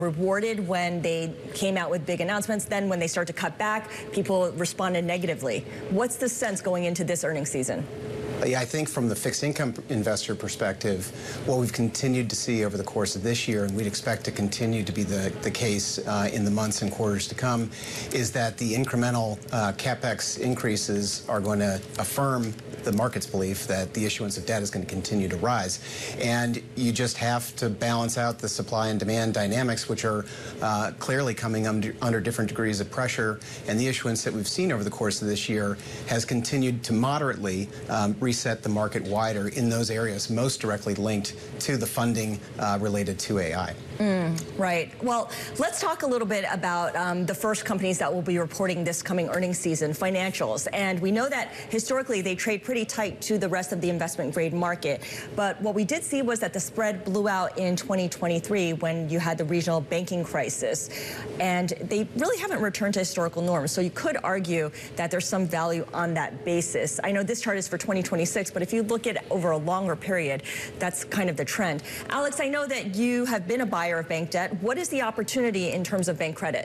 rewarded when they came out with big announcements. Then when they start to cut back, people responded negatively. What's the sense going into this earnings season? Yeah, I think from the fixed income investor perspective, what we've continued to see over the course of this year, and we'd expect to continue to be the case in the months and quarters to come, is that the incremental CapEx increases are going to affirm the market's belief that the issuance of debt is going to continue to rise. And you just have to balance out the supply and demand dynamics, which are clearly coming under different degrees of pressure. And the issuance that we've seen over the course of this year has continued to moderately reset the market wider in those areas most directly linked to the funding related to AI. Right. Well, let's talk a little bit about the first companies that will be reporting this coming earnings season, financials. And we know that historically they trade pretty tight to the rest of the investment grade market. But what we did see was that the spread blew out in 2023 when you had the regional banking crisis. And they really haven't returned to historical norms. So you could argue that there's some value on that basis. I know this chart is for 2026, but if you look at over a longer period, that's kind of the trend. Alex, I know that you have been a buyer of bank debt. What is the opportunity in terms of bank credit?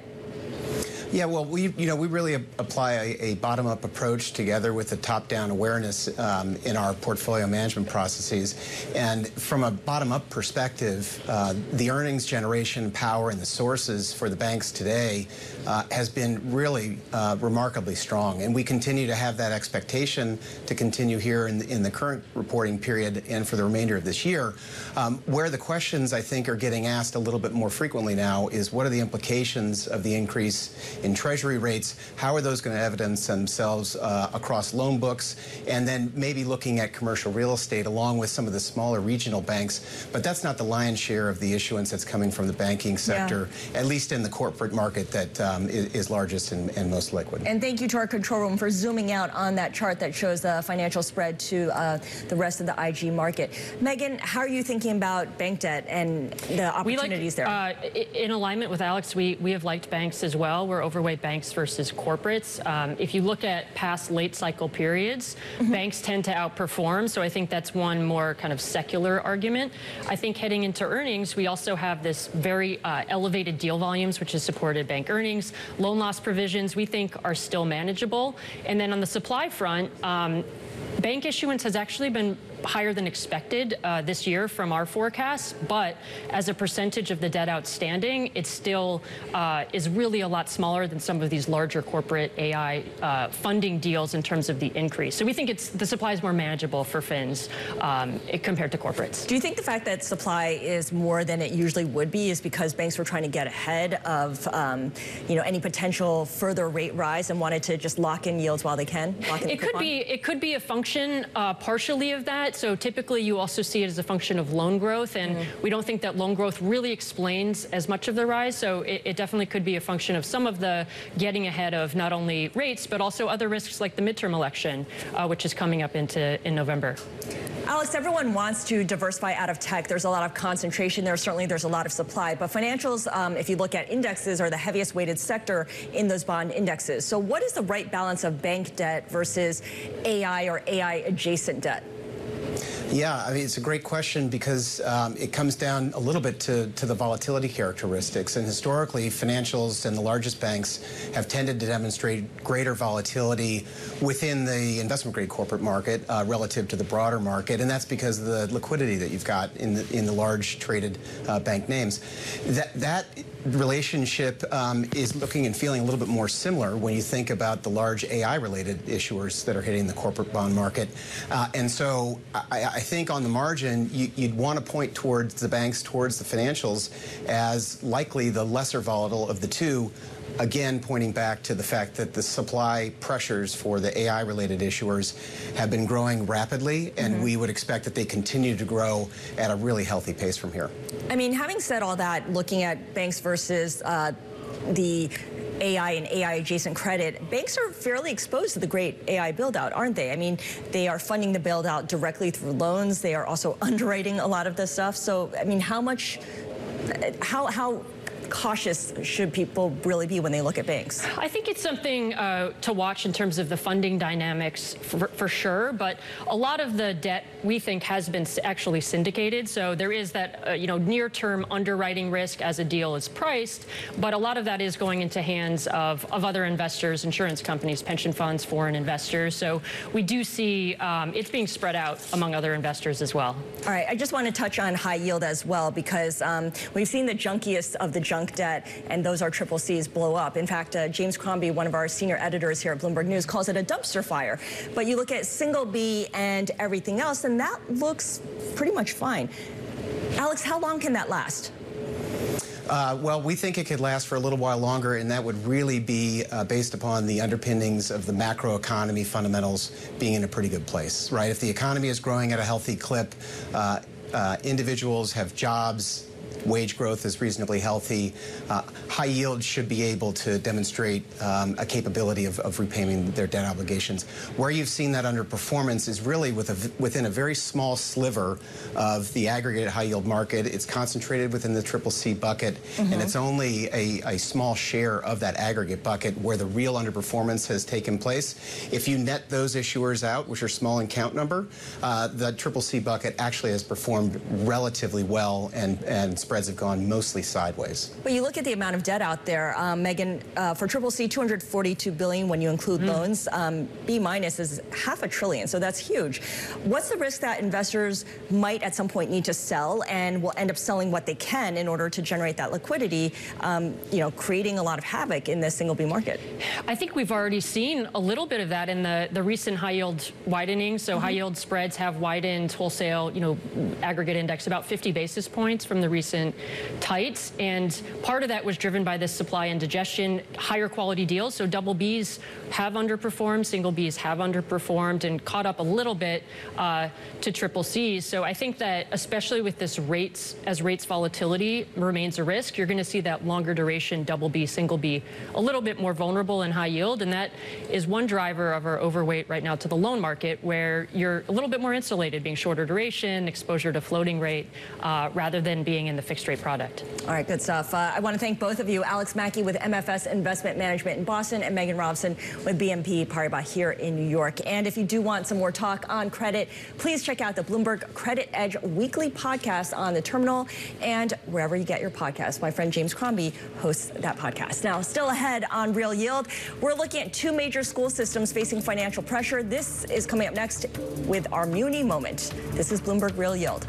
Yeah, well, we really apply a bottom-up approach together with a top-down awareness in our portfolio management processes. And from a bottom-up perspective, the earnings generation power and the sources for the banks today has been really remarkably strong. And we continue to have that expectation to continue here in the current reporting period and for the remainder of this year. Where the questions, I think, are getting asked a little bit more frequently now is what are the implications of the increase in Treasury rates? How are those going to evidence themselves across loan books? And then maybe looking at commercial real estate along with some of the smaller regional banks. But that's not the lion's share of the issuance that's coming from the banking sector, at least in the corporate market that is largest and most liquid. And thank you to our control room for zooming out on that chart that shows the financial spread to the rest of the IG market. Megan, how are you thinking about bank debt and the opportunities there? In alignment with Alex, we have liked banks as well. We're overweight banks versus corporates. If you look at past late cycle periods, banks tend to outperform. So I think that's one more kind of secular argument. I think heading into earnings, we also have this very elevated deal volumes, which has supported bank earnings. Loan loss provisions, we think, are still manageable. And then on the supply front, bank issuance has actually been higher than expected this year from our forecasts, but as a percentage of the debt outstanding, it still is really a lot smaller than some of these larger corporate AI funding deals in terms of the increase. So we think the supply is more manageable for fins compared to corporates. Do you think the fact that supply is more than it usually would be is because banks were trying to get ahead of any potential further rate rise and wanted to just lock in yields while they can? It could be a function partially of that. So typically you also see it as a function of loan growth, and we don't think that loan growth really explains as much of the rise. So it definitely could be a function of some of the getting ahead of not only rates, but also other risks like the midterm election, which is coming up in November. Alex, everyone wants to diversify out of tech. There's a lot of concentration there. Certainly there's a lot of supply. But financials, if you look at indexes, are the heaviest weighted sector in those bond indexes. So what is the right balance of bank debt versus AI or AI adjacent debt? Yeah, I mean, it's a great question because it comes down a little bit to the volatility characteristics. And historically, financials and the largest banks have tended to demonstrate greater volatility within the investment-grade corporate market relative to the broader market. And that's because of the liquidity that you've got in the large traded bank names. That relationship is looking and feeling a little bit more similar when you think about the large AI-related issuers that are hitting the corporate bond market. And so I think on the margin, you'd want to point towards the banks, towards the financials, as likely the lesser volatile of the two. Again, pointing back to the fact that the supply pressures for the AI-related issuers have been growing rapidly, and we would expect that they continue to grow at a really healthy pace from here. I mean, having said all that, looking at banks versus the AI and AI adjacent credit, banks are fairly exposed to the great AI build-out, aren't they? I mean, they are funding the build-out directly through loans. They are also underwriting a lot of this stuff. So, I mean, how cautious should people really be when they look at banks? I think it's something to watch in terms of the funding dynamics for sure, but a lot of the debt we think has been actually syndicated. So there is that near-term underwriting risk as a deal is priced, but a lot of that is going into hands of other investors, insurance companies, pension funds, foreign investors. So we do see it's being spread out among other investors as well. All right, I just want to touch on high yield as well, because we've seen the junkiest of the junk debt, and those are triple C's, blow up. In fact, James Crombie, one of our senior editors here at Bloomberg News, calls it a dumpster fire. But you look at single B and everything else, and that looks pretty much fine. Alex, how long can that last? Well, we think it could last for a little while longer, and that would really be based upon the underpinnings of the macroeconomy fundamentals being in a pretty good place, right? If the economy is growing at a healthy clip, individuals have jobs, wage growth is reasonably healthy, high yield should be able to demonstrate a capability of repaying their debt obligations. Where you've seen that underperformance is really within a very small sliver of the aggregate high yield market. It's concentrated within the triple C bucket, and it's only a small share of that aggregate bucket where the real underperformance has taken place. If you net those issuers out, which are small in count number, the triple C bucket actually has performed relatively well, and spreads have gone mostly sideways. But you look at the amount of debt out there, Megan, for triple C, $242 billion when you include loans. B minus is $500 billion, so that's huge. What's the risk that investors might at some point need to sell and will end up selling what they can in order to generate that liquidity, creating a lot of havoc in the single B market? I think we've already seen a little bit of that in the recent high yield widening. So high yield spreads have widened wholesale, aggregate index about 50 basis points from the recent tights, and part of that was driven by this supply and digestion, higher quality deals. So double Bs have underperformed, single Bs have underperformed, and caught up a little bit to triple Cs. So I think that especially with this rates volatility remains a risk, you're going to see that longer duration double B, single B a little bit more vulnerable in high yield, and that is one driver of our overweight right now to the loan market, where you're a little bit more insulated, being shorter duration, exposure to floating rate, rather than being in the fixed rate product. All right, good stuff. I want to thank both of you, Alex Mackey with MFS Investment Management in Boston and Megan Robson with BNP Paribas here in New York. And if you do want some more talk on credit, please check out the Bloomberg Credit Edge weekly podcast on the terminal and wherever you get your podcasts. My friend James Crombie hosts that podcast. Now, still ahead on Real Yield, we're looking at two major school systems facing financial pressure. This is coming up next with our Muni Moment. This is Bloomberg Real Yield.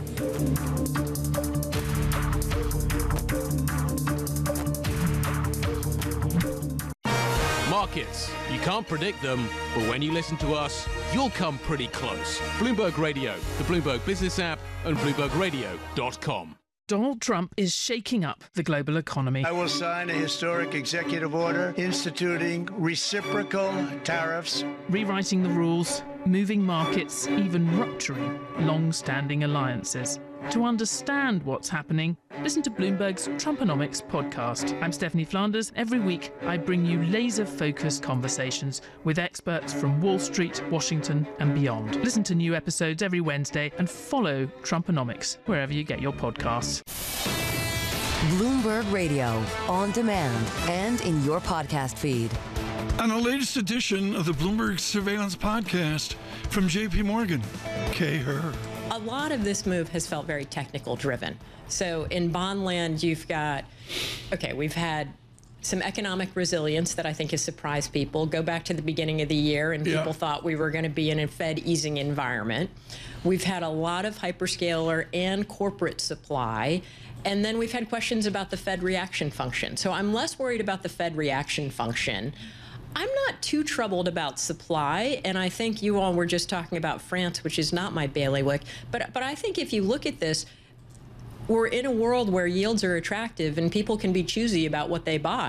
Markets. You can't predict them, but when you listen to us, you'll come pretty close. Bloomberg Radio, the Bloomberg Business app, and BloombergRadio.com. Donald Trump is shaking up the global economy. I will sign a historic executive order instituting reciprocal tariffs, rewriting the rules, moving markets, even rupturing long-standing alliances. To understand what's happening, listen to Bloomberg's Trumponomics podcast. I'm Stephanie Flanders. Every week, I bring you laser-focused conversations with experts from Wall Street, Washington, and beyond. Listen to new episodes every Wednesday and follow Trumponomics wherever you get your podcasts. Bloomberg Radio, on demand and in your podcast feed. On the latest edition of the Bloomberg Surveillance Podcast from J.P. Morgan, Kay Herr. A lot of this move has felt very technical driven. So in bond land, you've got, we've had some economic resilience that I think has surprised people. Go back to the beginning of the year and people thought we were going to be in a Fed easing environment. We've had a lot of hyperscaler and corporate supply. And then we've had questions about the Fed reaction function. So I'm less worried about the Fed reaction function. I'm not too troubled about supply, and I think you all were just talking about France, which is not my bailiwick. But I think if you look at this, we're in a world where yields are attractive and people can be choosy about what they buy.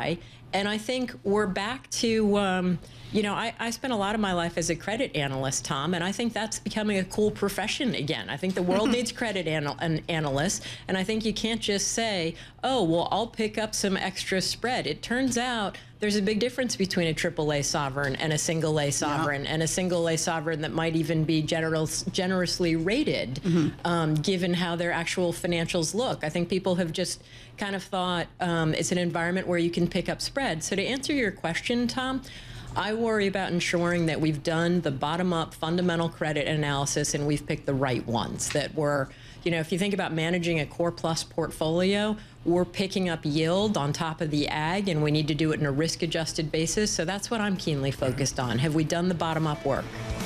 And I think we're back to, you know, I spent a lot of my life as a credit analyst, Tom, and I think that's becoming a cool profession again. I think the world needs credit analysts, and I think you can't just say, oh, well, I'll pick up some extra spread. It turns out there's a big difference between a AAA sovereign and a single A sovereign, and a single A sovereign that might even be generously rated, given how their actual financials look. I think people have just kind of thought it's an environment where you can pick up spread. So to answer your question, Tom, I worry about ensuring that we've done the bottom-up fundamental credit analysis and we've picked the right ones that were, you know, if you think about managing a core plus portfolio, we're picking up yield on top of the ag, and we need to do it in a risk-adjusted basis. So that's what I'm keenly focused on. Have we done the bottom-up work?